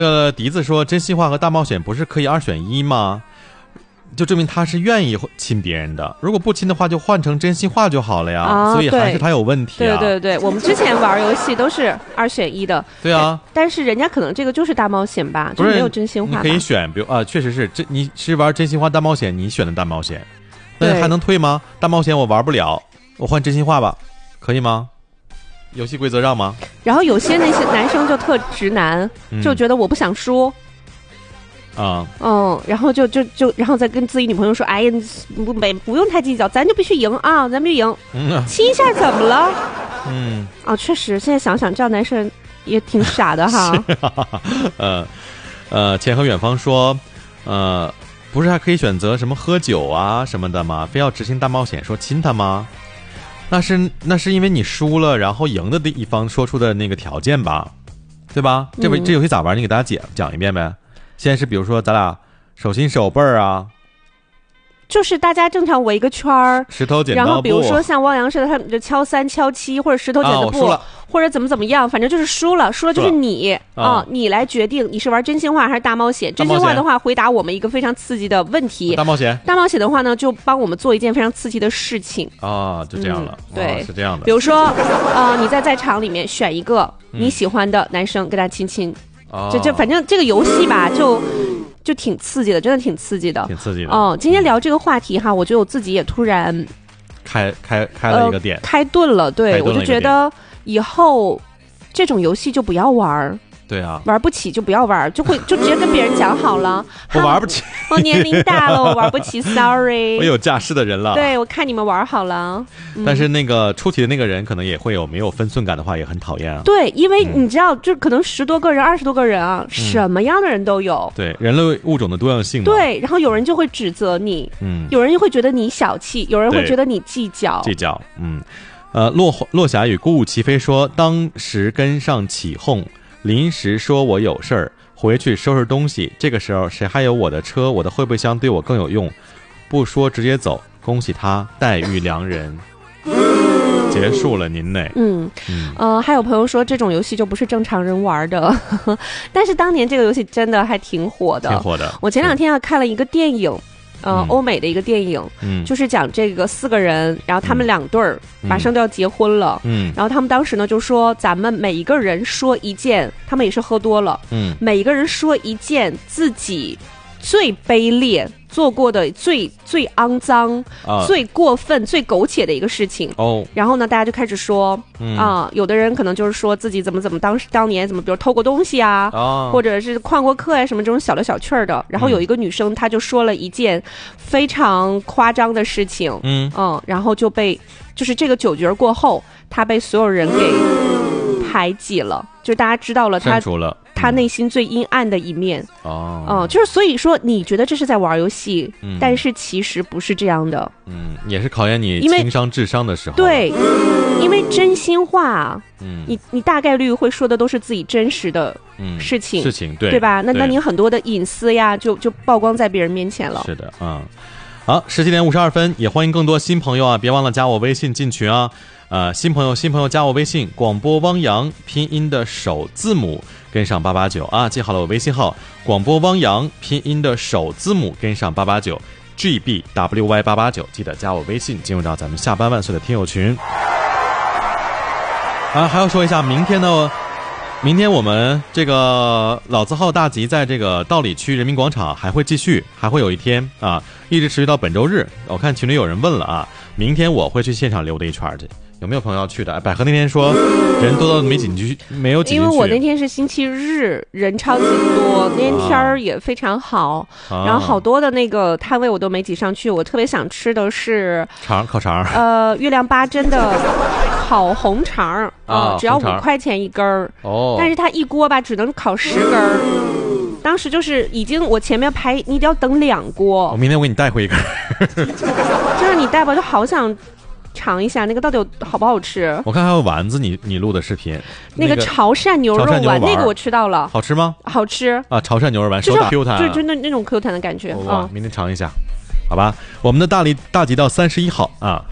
笛子说真心话和大冒险不是可以2选1吗？就证明他是愿意亲别人的，如果不亲的话就换成真心话就好了呀。所以还是他有问题啊。 对，我们之前玩游戏都是2选1的。 对啊， 但是人家可能这个就是大冒险吧，就没有真心话吧。 你可以选，比如确实是你是玩真心话大冒险，你选的大冒险，那还能退吗？大冒险我玩不了，我换真心话吧，可以吗？游戏规则让吗？ 然后有些那些男生就特直男，就觉得我不想输。然后然后再跟自己女朋友说，哎呀，不用太计较，咱就必须赢啊，咱必须赢，亲一下怎么了？确实，现在想想，这样男生也挺傻的哈。 前和远方说，不是还可以选择什么喝酒啊什么的吗？非要执行大冒险说亲他吗？那是因为你输了，然后赢的一方说出的那个条件吧，对吧？这游戏咋玩？你给大家讲一遍呗。现在是比如说咱俩手心手背啊， 就是大家正常围一个圈儿， 石头剪刀布， 然后比如说像汪洋似的，他们就敲3敲7，或者石头剪刀布，或者怎么样，反正就是输了就是你你来决定你是玩真心话还是大冒险。真心话的话，回答我们一个非常刺激的问题；大冒险的话呢，就帮我们做一件非常刺激的事情就这样了。 对， 是这样的。 比如说你在场里面选一个你喜欢的男生跟他亲亲。反正这个游戏吧，就挺刺激的，真的挺刺激的。今天聊这个话题哈，我觉得我自己也突然开了一个点， 开顿了。对，我就觉得以后这种游戏就不要玩。对啊，玩不起就不要玩，就直接跟别人讲好了。 我玩不起， 我年龄大了，我玩不起 ，sorry。 我有架势的人了。 对，我看你们玩好了。 但是那个出题的那个人可能也会有没有分寸感的话，也很讨厌啊。 对，因为你知道，就可能10多个人、20多个人啊，什么样的人都有。 对，人类物种的多样性嘛。 对，然后有人就会指责你，有人会觉得你小气，有人会觉得你计较。 落霞与孤鹜齐飞说，当时跟上起哄。临时说我有事儿回去收拾东西，这个时候谁还有我的车，我的后备箱对我更有用，不说直接走，恭喜他待遇良人。结束了您呢？ 还有朋友说这种游戏就不是正常人玩的，但是当年这个游戏真的还挺火的。我前2天看了一个电影。欧美的一个电影，就是讲这个4个人，然后他们2对儿马上都要结婚了，然后他们当时呢就说，咱们每一个人说一件，他们也是喝多了，每一个人说一件自己最卑劣做过的最肮脏、最过分、最苟且的一个事情。然后呢，大家就开始说有的人可能就是说自己怎么当年怎么，比如偷过东西啊，或者是旷过课呀，什么这种小的小趣儿的。然后有一个女生，她就说了一件非常夸张的事情，然后就是这个酒局过后，她被所有人给排挤了，就大家知道了他内心最阴暗的一面。就是所以说你觉得这是在玩游戏，但是其实不是这样的。 也是考验你情商智商的时候。 对，因为真心话，你大概率会说的都是自己真实的事情，对吧？那你很多的隐私呀，就曝光在别人面前了。 是的，好，17点52分，也欢迎更多新朋友啊，别忘了加我微信进群啊。新朋友加我微信，广播汪洋拼音的首字母跟上889啊，记好了我微信号，广播汪洋拼音的首字母跟上889 GBWY889，记得加我微信，进入到咱们下班万岁的听友群。还要说一下，明天我们这个老字号大集在这个道理区人民广场还会继续，还会有一天啊，一直持续到本周日。我看群里有人问了啊，明天我会去现场溜达一圈去。有没有朋友要去的？百合那天说人多到没有挤进去， 因为我那天是星期日，人超级多，那天天儿也非常好，然后好多的那个摊位我都没挤上去。我特别想吃的是烤肠， 月亮八珍的烤红肠只要5块钱一根儿，但是它一锅吧只能烤10根儿。当时就是我前面排，你得要等2锅。 我明天我给你带回一根， 就让你带吧，就好想尝一下那个到底好不好吃。 我看还有丸子，你录的视频， 那个潮汕牛肉丸，那个我吃到了， 好吃吗？ 好吃啊！ 潮汕牛肉丸手打 Q 弹， 就是那种 Q 弹的感觉。 明天尝一下，好吧？我们的大集到31号啊。